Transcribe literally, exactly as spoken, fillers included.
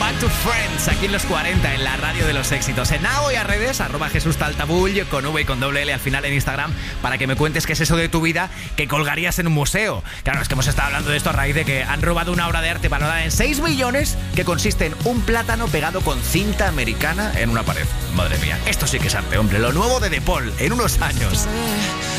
Back to Friends, aquí en los cuarenta, en la radio de los éxitos. En A O y a redes, arroba Jesús Taltabull, con V y con doble L al final en Instagram, para que me cuentes qué es eso de tu vida que colgarías en un museo. Claro, es que hemos estado hablando de esto a raíz de que han robado una obra de arte valorada en seis millones que consiste en un plátano pegado con cinta americana en una pared. Madre mía, esto sí que es arte, hombre. Lo nuevo de De Paul en unos años.